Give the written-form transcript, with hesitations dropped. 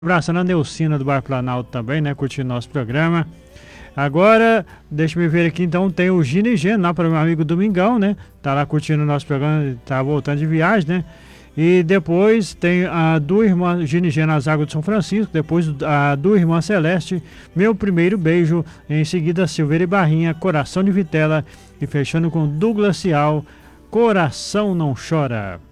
Abraçando a Neucina do Bairro Planalto também, né? Curtindo nosso programa. Agora, deixa eu ver aqui, então, tem o Gino e Geno lá para o meu amigo Domingão, né? Tá lá curtindo o nosso programa, tá voltando de viagem, né? E depois tem a do irmã Gino e Geno nas Águas de São Francisco, depois a do irmã Celeste, Meu Primeiro Beijo, em seguida Silveira e Barrinha, Coração de Vitela e fechando com Douglas Cial, Coração Não Chora.